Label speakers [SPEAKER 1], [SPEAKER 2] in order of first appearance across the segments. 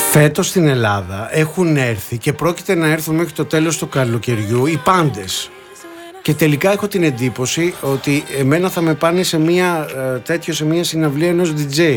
[SPEAKER 1] Φέτος στην Ελλάδα έχουν έρθει και πρόκειται να έρθουν μέχρι το τέλος του καλοκαιριού οι πάντες. Και τελικά έχω την εντύπωση ότι εμένα θα με πάνε σε μια σε μια συναυλία ενός DJ.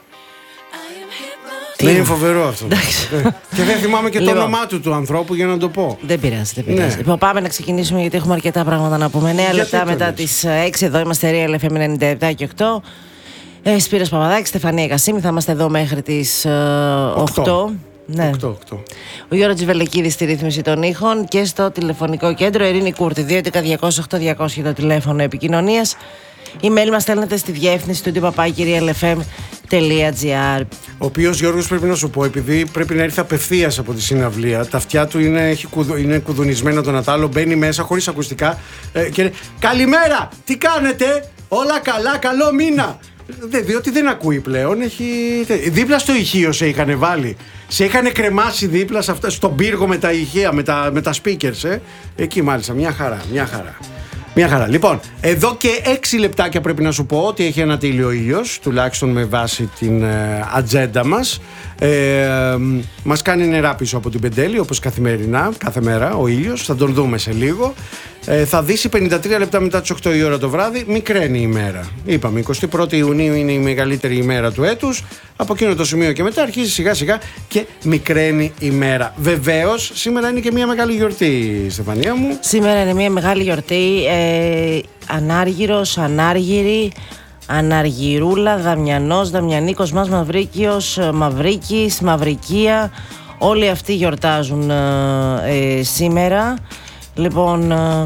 [SPEAKER 1] Ναι, είναι φοβερό αυτό. Και δεν θυμάμαι και το όνομά του ανθρώπου για να το πω.
[SPEAKER 2] Δεν πειράζει. Λοιπόν, πάμε να ξεκινήσουμε γιατί έχουμε αρκετά πράγματα να πούμε. 9 λεπτά μετά τις 6 εδώ είμαστε Real FM 97 και 8. Σπύρος Παπαδάκης, Στεφανία Κασίμη, θα είμαστε εδώ μέχρι τις 8. Ναι. 8. Ο Γιώργος Τζιβελεκίδης στη ρύθμιση των ήχων και στο τηλεφωνικό κέντρο Ειρήνη Κούρτη 2.11.200.8.200 για το τηλέφωνο επικοινωνίας. Email μας στέλνετε στη διεύθυνση του papakirialfm.gr.
[SPEAKER 1] Ο οποίος Γιώργος, πρέπει να σου πω, επειδή πρέπει να έρθει απευθείας από τη συναυλία, τα αυτιά του είναι κουδουνισμένα τον Ατάλο, μπαίνει μέσα χωρίς ακουστικά και λέει «Καλημέρα, τι κάνετε, όλα καλά, καλό μήνα». Διότι δεν ακούει πλέον. Δίπλα στο ηχείο σε είχαν βάλει. Σε είχαν κρεμάσει δίπλα στον πύργο με τα ηχεία, με τα speakers. Εκεί μάλιστα. Μια χαρά. Λοιπόν, εδώ και 6 λεπτάκια πρέπει να σου πω ότι έχει ανατείλει ο ήλιος, τουλάχιστον με βάση την ατζέντα μας. Μας κάνει νερά πίσω από την Πεντέλη, όπως καθημερινά, κάθε μέρα ο ήλιος. Θα τον δούμε σε λίγο. Θα δύσει 53 λεπτά μετά τις 8 η ώρα το βράδυ. Μικραίνει η ημέρα. Είπαμε, 21η Ιουνίου είναι η μεγαλύτερη ημέρα του έτους. Από εκείνο το σημείο και μετά αρχίζει σιγά σιγά και μικραίνει η ημέρα. Βεβαίως, σήμερα είναι και μια μεγάλη γιορτή, Στεφανία μου.
[SPEAKER 2] Σήμερα είναι μια μεγάλη γιορτή. Ανάργυρος, ανάργυρη, Αναργυρούλα, Δαμιανός, Δαμιανίκος, Μας Μαυρίκιος, Μαυρίκης, Μαυρικία. Όλοι αυτοί γιορτάζουν σήμερα. Λοιπόν,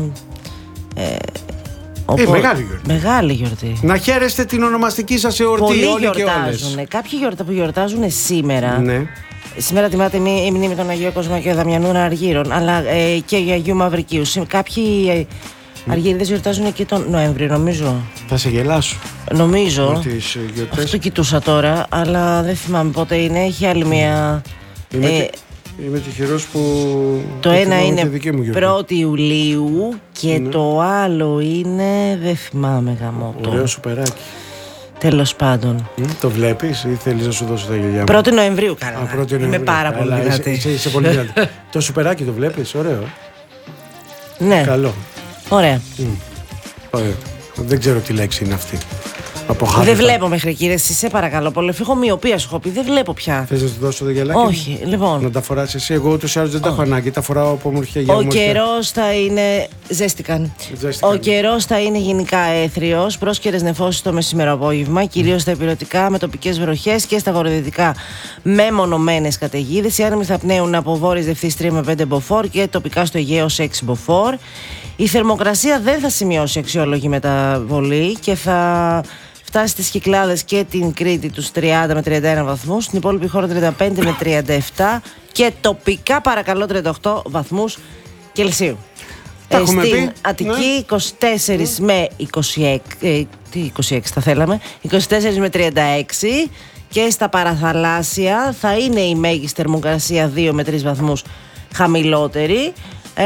[SPEAKER 2] μεγάλη γιορτή.
[SPEAKER 1] Να χαίρεστε την ονομαστική σας εορτή.
[SPEAKER 2] Πολλοί
[SPEAKER 1] όλοι
[SPEAKER 2] γιορτάζουν. Κάποιοι που γιορτάζουν σήμερα.
[SPEAKER 1] Ναι.
[SPEAKER 2] Σήμερα τιμάται η μνήμη των Αγίου Κοσμά και Δαμιανού Αργύρων, αλλά και για Αγίου Μαυρικίου. Κάποιοι Αργύριδες γιορτάζουν και τον Νοέμβριο, νομίζω.
[SPEAKER 1] Θα σε γελάσω.
[SPEAKER 2] Νομίζω. Αυτό κοιτούσα τώρα, αλλά δεν θυμάμαι πότε είναι. Έχει άλλη μία.
[SPEAKER 1] Είμαι τυχερός που
[SPEAKER 2] το ένα είναι 1η Ιουλίου και το άλλο είναι, δεν θυμάμαι γαμώτο.
[SPEAKER 1] Ωραίο σουπεράκι.
[SPEAKER 2] Τέλος πάντων.
[SPEAKER 1] Το βλέπεις ή θέλεις να σου δώσω τα γελιά μου?
[SPEAKER 2] 1η Νοεμβρίου καλά. Είμαι πάρα πολύ δυνατή.
[SPEAKER 1] Είσαι πολύ δυνατή. Το σουπεράκι το βλέπεις, ωραίο.
[SPEAKER 2] Ναι.
[SPEAKER 1] Καλό.
[SPEAKER 2] Ωραία.
[SPEAKER 1] Δεν ξέρω τι λέξη είναι αυτή.
[SPEAKER 2] Δεν βλέπω μέχρι εκεί, εσύ σε παρακαλώ πολύ. Έχω μοιοπία, σου έχω πει, δεν βλέπω πια.
[SPEAKER 1] Θες να σου δώσω το γυαλάκι?
[SPEAKER 2] Όχι, λοιπόν.
[SPEAKER 1] Να τα φοράς εσύ, εγώ ούτως ή άλλως δεν τα έχω ανάγκη. Τα φοράω από ομορφιά για ομορφιά.
[SPEAKER 2] Ο καιρός θα είναι. Ζέστηκαν. Ο καιρός θα είναι γενικά έθριος. Πρόσκαιρες νεφώσεις το μεσημερό-απόγευμα, κυρίως στα ηπειρωτικά με τοπικές βροχές και στα βορειοδυτικά με μονομένες καταιγίδες. Οι άνεμοι θα πνέουν από βόρειες διευθύνσεις 3 με 5 μποφόρ και τοπικά στο Αιγαίο 6 μποφόρ. Η θερμοκρασία δεν θα σημειώσει αξιόλογη μεταβολή και θα φτάσει στις Κυκλάδες και την Κρήτη τους 30 με 31 βαθμούς, στην υπόλοιπη χώρα 35 με 37 και τοπικά παρακαλώ 38 βαθμούς Κελσίου. Στην Αττική 24 με 26, 26 θα θέλαμε, 24 με 36 και στα παραθαλάσσια θα είναι η μέγιστη θερμοκρασία 2 με 3 βαθμούς χαμηλότερη.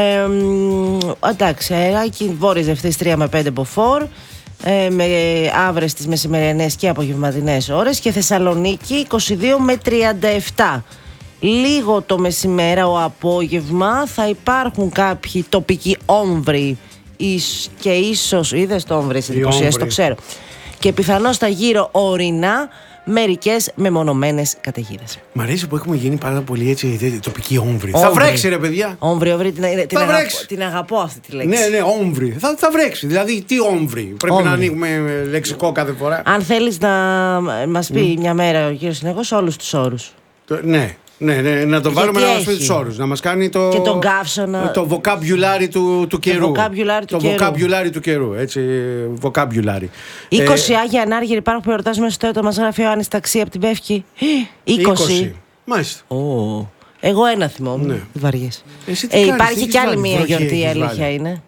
[SPEAKER 2] Εντάξει, αεράκι βόρειες διευθύνσεις 3 με 5 μποφόρ. Με αύρες τις μεσημερινές και απογευματινές ώρες και Θεσσαλονίκη 22 με 37. Λίγο το μεσημέρα ο απόγευμα θα υπάρχουν κάποιοι τοπικοί όμβροι και ίσως, είδες το όμβρι, σε εντυπωσιάζει, το ξέρω, και πιθανώς θα γύρω ορεινά μερικές μεμονωμένες καταιγίδες.
[SPEAKER 1] Μ' αρέσει που έχουμε γίνει πάρα πολύ έτσι τοπική όμβρη. Θα βρέξει, ρε παιδιά.
[SPEAKER 2] Όμβρη, την αγαπώ αυτή τη λέξη.
[SPEAKER 1] Ναι, όμβρη. Θα βρέξει. Δηλαδή, τι όμβρη. Πρέπει να ανοίγουμε λεξικό κάθε φορά.
[SPEAKER 2] Αν θέλεις να μας πει μια μέρα ο κύριος συνεχώς όλους τους όρους.
[SPEAKER 1] Ναι. Να το βάλουμε να μας πει τους όρους. Να μας κάνει το.
[SPEAKER 2] Και τον καύσωνα.
[SPEAKER 1] Το vocabulary του καιρού.
[SPEAKER 2] Το
[SPEAKER 1] vocabulary του καιρού. Έτσι. Vocabulary.
[SPEAKER 2] 20 Άγια Ανάργυροι υπάρχουν που εορτάζουν μέσα στο έτο. Μας γράφει ο Άννης Ταξί από την Πεύκη. 20.
[SPEAKER 1] Μάλιστα.
[SPEAKER 2] Εγώ ένα θυμόμουν. Ναι. Βαριές. Υπάρχει κι άλλη μία γιορτή, η αλήθεια είναι.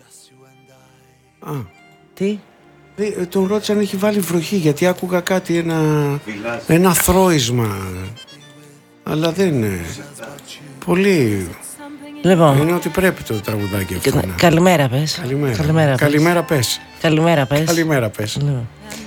[SPEAKER 2] Τι?
[SPEAKER 1] Τον ρώτησα αν έχει βάλει βροχή, γιατί άκουγα κάτι, ένα θρώισμα. Αλλά δεν είναι. Πολύ.
[SPEAKER 2] Λοιπόν.
[SPEAKER 1] Είναι ότι πρέπει το τραγουδάκι αυτό.
[SPEAKER 2] Καλημέρα πες.
[SPEAKER 1] Καλημέρα πες.
[SPEAKER 2] Καλημέρα πες.
[SPEAKER 1] Καλημέρα πες.
[SPEAKER 2] Λοιπόν.